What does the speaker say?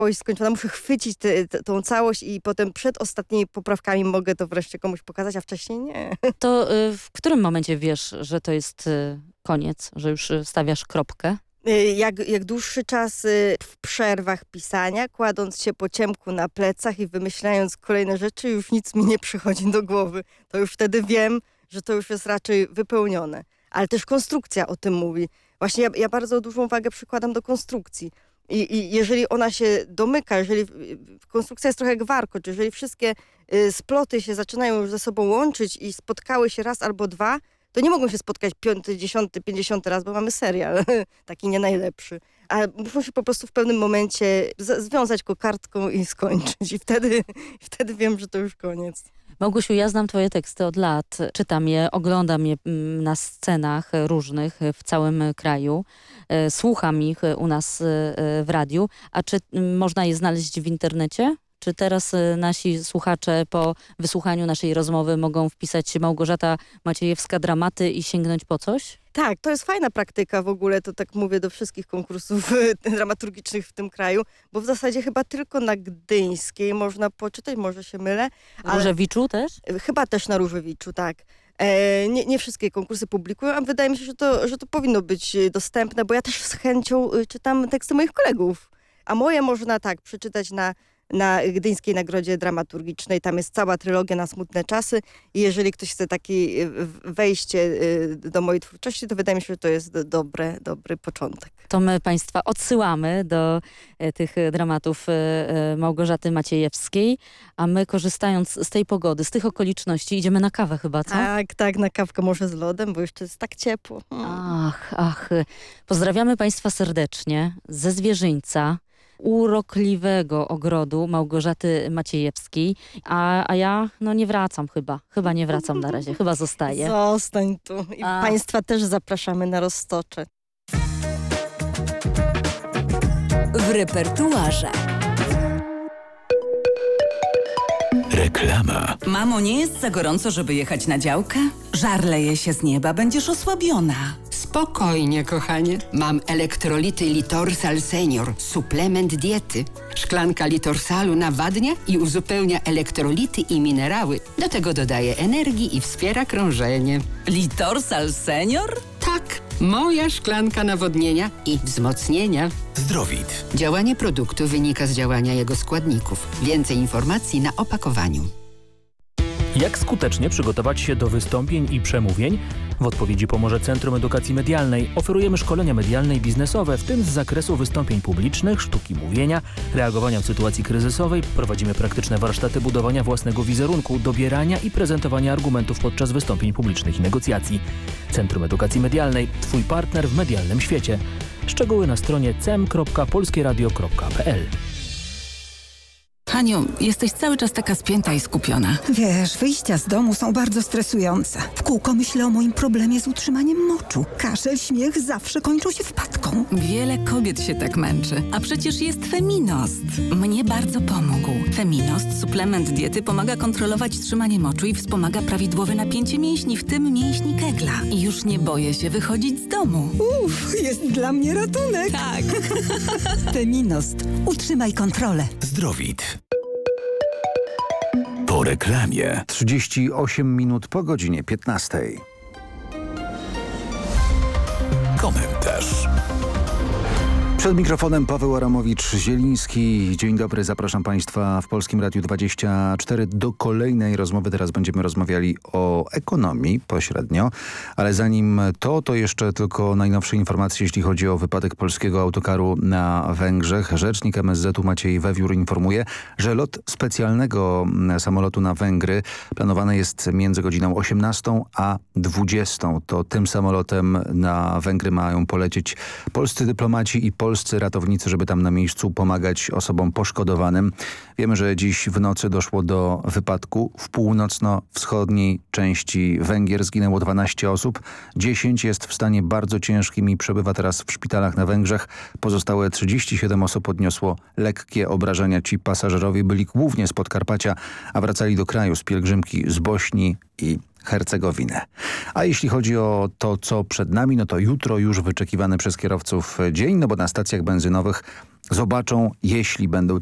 całość skończona, muszę chwycić tą całość i potem przed ostatnimi poprawkami mogę to wreszcie komuś pokazać, a wcześniej nie. To w którym momencie wiesz, że to jest koniec, że już stawiasz kropkę? Jak dłuższy czas w przerwach pisania, kładąc się po ciemku na plecach i wymyślając kolejne rzeczy, już nic mi nie przychodzi do głowy. To już wtedy wiem, że to już jest raczej wypełnione. Ale też konstrukcja o tym mówi. Właśnie ja bardzo dużą wagę przykładam do konstrukcji. I jeżeli ona się domyka, jeżeli konstrukcja jest trochę jak warkocz, jeżeli wszystkie sploty się zaczynają już ze sobą łączyć i spotkały się raz albo dwa, to nie mogą się spotkać 5., 10., 50. raz, bo mamy serial, taki nie najlepszy. A muszą się po prostu w pewnym momencie związać kokardką i skończyć. I wtedy wiem, że to już koniec. Małgosiu, ja znam twoje teksty od lat. Czytam je, oglądam je na scenach różnych w całym kraju. Słucham ich u nas w radiu. A czy można je znaleźć w internecie? Czy teraz nasi słuchacze po wysłuchaniu naszej rozmowy mogą wpisać Małgorzata Maciejewska dramaty i sięgnąć po coś? Tak, to jest fajna praktyka w ogóle, to tak mówię do wszystkich konkursów dramaturgicznych w tym kraju, bo w zasadzie chyba tylko na Gdyńskiej można poczytać, może się mylę. Różewiczu też? Chyba też na Różewiczu, tak. Nie wszystkie konkursy publikują, a wydaje mi się, że to powinno być dostępne, bo ja też z chęcią czytam teksty moich kolegów. A moje można tak przeczytać na Gdyńskiej Nagrodzie Dramaturgicznej. Tam jest cała trylogia na smutne czasy i jeżeli ktoś chce takie wejście do mojej twórczości, to wydaje mi się, że to jest dobry początek. To my Państwa odsyłamy do tych dramatów Małgorzaty Maciejewskiej, a my korzystając z tej pogody, z tych okoliczności idziemy na kawę chyba, co? Tak, na kawkę może z lodem, bo jeszcze jest tak ciepło. Ach. Pozdrawiamy Państwa serdecznie ze Zwierzyńca, urokliwego ogrodu Małgorzaty Maciejewskiej, a ja nie wracam chyba nie wracam na razie, chyba zostaję. Zostań tu i Państwa też zapraszamy na Roztocze. W repertuarze. Reklama. Mamo, nie jest za gorąco, żeby jechać na działkę? Żar leje się z nieba, będziesz osłabiona. Spokojnie, kochanie. Mam elektrolity Litorsal Senior, suplement diety. Szklanka Litorsalu nawadnia i uzupełnia elektrolity i minerały. Do tego dodaje energii i wspiera krążenie. Litorsal Senior? Tak, moja szklanka nawodnienia i wzmocnienia. Zdrowit. Działanie produktu wynika z działania jego składników. Więcej informacji na opakowaniu. Jak skutecznie przygotować się do wystąpień i przemówień? W odpowiedzi pomoże Centrum Edukacji Medialnej. Oferujemy szkolenia medialne i biznesowe, w tym z zakresu wystąpień publicznych, sztuki mówienia, reagowania w sytuacji kryzysowej. Prowadzimy praktyczne warsztaty budowania własnego wizerunku, dobierania i prezentowania argumentów podczas wystąpień publicznych i negocjacji. Centrum Edukacji Medialnej. Twój partner w medialnym świecie. Szczegóły na stronie cem.polskieradio.pl. Haniu, jesteś cały czas taka spięta i skupiona. Wiesz, wyjścia z domu są bardzo stresujące. W kółko myślę o moim problemie z utrzymaniem moczu. Kaszel, śmiech zawsze kończą się wpadką. Wiele kobiet się tak męczy, a przecież jest Feminost. Mnie bardzo pomógł. Feminost, suplement diety, pomaga kontrolować trzymanie moczu i wspomaga prawidłowe napięcie mięśni, w tym mięśni Kegla. I już nie boję się wychodzić z domu. Jest dla mnie ratunek. Tak. Feminost. Utrzymaj kontrolę. Zdrowit. Po reklamie. 38 minut po godzinie 15. Komentarz. Przed mikrofonem Paweł Aramowicz-Zieliński. Dzień dobry, zapraszam Państwa w Polskim Radiu 24 do kolejnej rozmowy. Teraz będziemy rozmawiali o ekonomii pośrednio, ale zanim to jeszcze tylko najnowsze informacje, jeśli chodzi o wypadek polskiego autokaru na Węgrzech. Rzecznik MSZ-u Maciej Wewiór informuje, że lot specjalnego samolotu na Węgry planowany jest między godziną 18 a 20. To tym samolotem na Węgry mają polecieć polscy dyplomaci i polscy ratownicy, żeby tam na miejscu pomagać osobom poszkodowanym. Wiemy, że dziś w nocy doszło do wypadku. W północno-wschodniej części Węgier zginęło 12 osób. 10 jest w stanie bardzo ciężkim i przebywa teraz w szpitalach na Węgrzech. Pozostałe 37 osób odniosło lekkie obrażenia. Ci pasażerowie byli głównie z Podkarpacia, a wracali do kraju z pielgrzymki z Bośni i Hercegowinę. A jeśli chodzi o to, co przed nami, to jutro już wyczekiwany przez kierowców dzień, bo na stacjach benzynowych zobaczą, jeśli będą